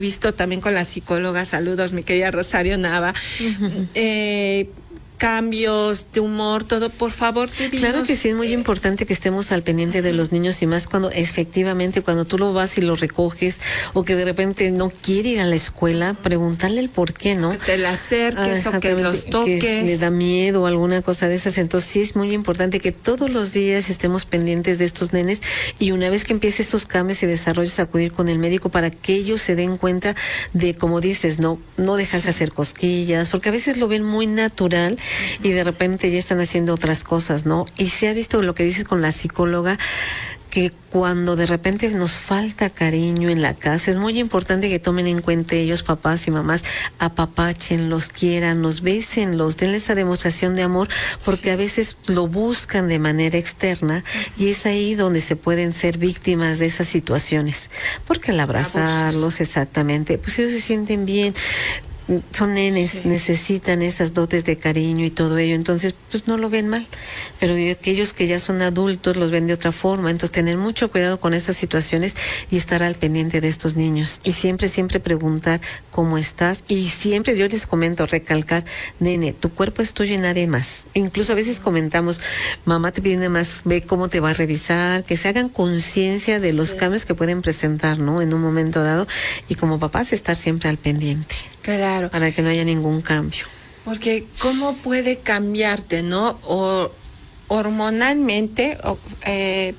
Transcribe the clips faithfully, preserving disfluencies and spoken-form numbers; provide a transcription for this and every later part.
visto también con la psicóloga, saludos mi querida Rosario Nava, uh-huh. eh, cambios de humor, todo, por favor, tú dinos. Claro que sí, es muy importante que estemos al pendiente de los niños y más cuando efectivamente cuando tú lo vas y lo recoges o que de repente no quiere ir a la escuela, preguntarle el por qué, ¿no? Que te la acerques ah, o que los toques. Que le da miedo o alguna cosa de esas. Entonces sí es muy importante que todos los días estemos pendientes de estos nenes y una vez que empiece estos cambios y desarrollos acudir con el médico para que ellos se den cuenta de, como dices, no, no dejarse hacer cosquillas, porque a veces lo ven muy natural y de repente ya están haciendo otras cosas, ¿no? Y se ha visto lo que dices con la psicóloga, que cuando de repente nos falta cariño en la casa, es muy importante que tomen en cuenta ellos, papás y mamás, apapachen, los quieran, los besen, los den esa demostración de amor, porque sí. a veces lo buscan de manera externa y es ahí donde se pueden ser víctimas de esas situaciones, porque al abrazarlos, exactamente, pues ellos se sienten bien. Son nenes, sí. necesitan esas dotes de cariño y todo ello, entonces pues no lo ven mal, pero aquellos que ya son adultos los ven de otra forma, entonces tener mucho cuidado con esas situaciones y estar al pendiente de estos niños y siempre, siempre preguntar cómo estás y siempre yo les comento, recalcar, nene, tu cuerpo es tuyo y nadie más, incluso a veces comentamos, mamá te pide más, ve cómo te va a revisar, que se hagan conciencia de los sí. cambios que pueden presentar, ¿no? En un momento dado y como papás estar siempre al pendiente. Claro. Para que no haya ningún cambio. Porque ¿cómo puede cambiarte, no? O hormonalmente, o, eh,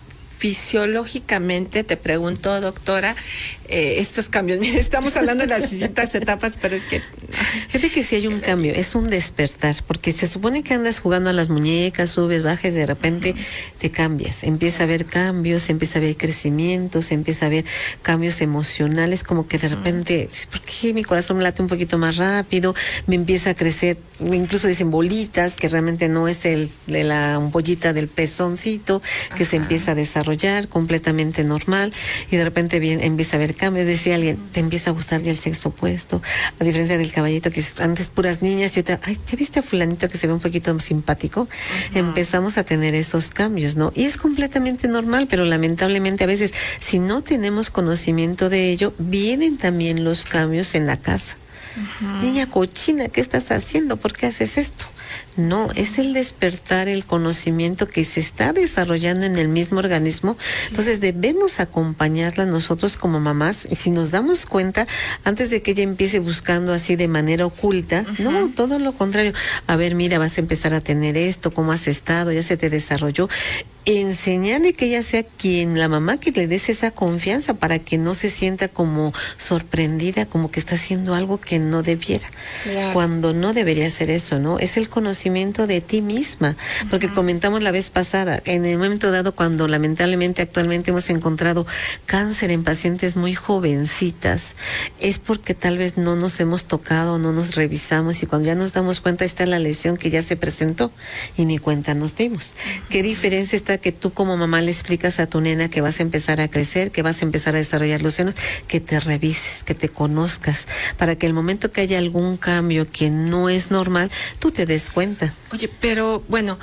fisiológicamente, te pregunto, doctora, eh, estos cambios. Mira, estamos hablando de las distintas etapas, pero es que... Fíjate que sí hay un cambio, es un despertar, porque se supone que andas jugando a las muñecas, subes, bajas, de repente uh-huh. te cambias, empieza a haber cambios, empieza a haber crecimientos, empieza a haber cambios emocionales, como que de repente, uh-huh. ¿por qué mi corazón late un poquito más rápido? Me empieza a crecer, incluso dicen bolitas, que realmente no es el de la ampollita del pezoncito, que uh-huh. se empieza a desarrollar completamente normal, y de repente bien, empieza a haber cambios. Decía alguien, te empieza a gustar ya el sexo opuesto, a diferencia del caballito que antes puras niñas y otra, ay, ¿ya viste a fulanito que se ve un poquito simpático? Uh-huh. Empezamos a tener esos cambios, ¿no? Y es completamente normal, pero lamentablemente a veces, si no tenemos conocimiento de ello, vienen también los cambios en la casa. Uh-huh. Niña cochina, ¿qué estás haciendo? ¿Por qué haces esto? No, es el despertar, el conocimiento que se está desarrollando en el mismo organismo. Entonces debemos acompañarla nosotros como mamás y si nos damos cuenta, antes de que ella empiece buscando así de manera oculta, uh-huh. no, todo lo contrario. A ver, mira, vas a empezar a tener esto, ¿cómo has estado? Ya se te desarrolló. Enseñarle que ella sea quien, la mamá, que le des esa confianza para que no se sienta como sorprendida, como que está haciendo algo que no debiera, claro. cuando no debería hacer eso, ¿no? Es el conocimiento de ti misma, porque uh-huh. comentamos la vez pasada, en el momento dado cuando lamentablemente actualmente hemos encontrado cáncer en pacientes muy jovencitas, es porque tal vez no nos hemos tocado, no nos revisamos y cuando ya nos damos cuenta está la lesión que ya se presentó y ni cuenta nos dimos. Uh-huh. ¿Qué diferencia está que tú como mamá le explicas a tu nena que vas a empezar a crecer, que vas a empezar a desarrollar los senos, que te revises, que te conozcas, para que el momento que haya algún cambio que no es normal, tú te des cuenta? Oye, pero bueno,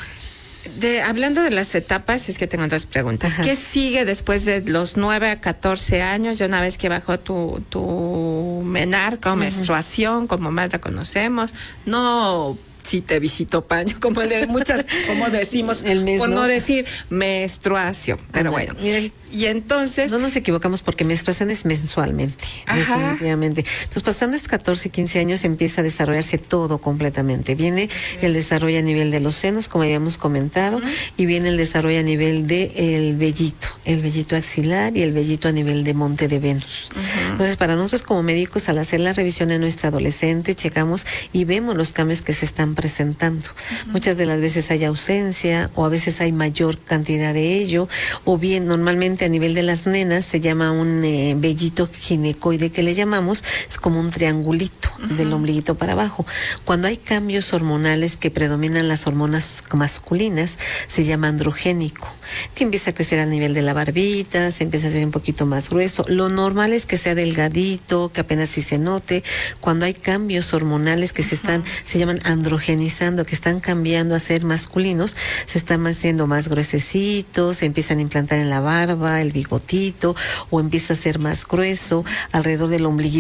de, hablando de las etapas, es que tengo dos preguntas. Ajá. ¿Qué sigue después de los nueve a catorce años, ya una vez que bajó tu, tu menarca o menstruación, como más la conocemos? No... si te visitó paño, como de muchas, como decimos, el mes, por no, no decir menstruación, pero ah, bueno. Mira, y entonces... No nos equivocamos porque menstruación es mensualmente, Ajá. definitivamente. Entonces, pasando estos catorce, quince años, empieza a desarrollarse todo completamente. Viene uh-huh. el desarrollo a nivel de los senos, como habíamos comentado, uh-huh. y viene el desarrollo a nivel de el vellito, el vellito axilar y el vellito a nivel de monte de Venus. Uh-huh. Entonces, para nosotros como médicos, al hacer la revisión en nuestra adolescente, checamos y vemos los cambios que se están presentando. Uh-huh. Muchas de las veces hay ausencia o a veces hay mayor cantidad de ello, o bien normalmente a nivel de las nenas se llama un eh, vellito ginecoide que le llamamos, es como un triangulito uh-huh. del ombliguito para abajo. Cuando hay cambios hormonales que predominan las hormonas masculinas, se llama androgénico, que empieza a crecer a nivel de la barbita, se empieza a hacer un poquito más grueso. Lo normal es que sea delgadito, que apenas sí se note. Cuando hay cambios hormonales que uh-huh. se están, se llaman androgenizando, que están cambiando a ser masculinos, se están haciendo más gruesecitos, se empiezan a implantar en la barba, el bigotito, o empieza a ser más grueso alrededor del ombliguito